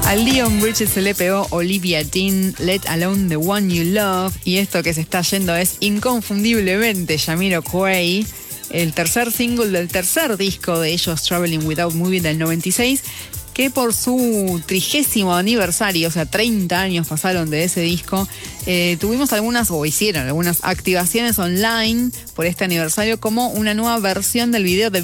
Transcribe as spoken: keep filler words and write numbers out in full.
A Leon Bridges se le pegó Olivia Dean, Let Alone the One You Love. Y esto que se está yendo es inconfundiblemente Jamiroquai, el tercer single del tercer disco de ellos, Traveling Without Moving, del noventa y seis, que por su trigésimo aniversario, o sea, treinta años pasaron de ese disco, eh, tuvimos algunas, o hicieron algunas activaciones online por este aniversario, como una nueva versión del video de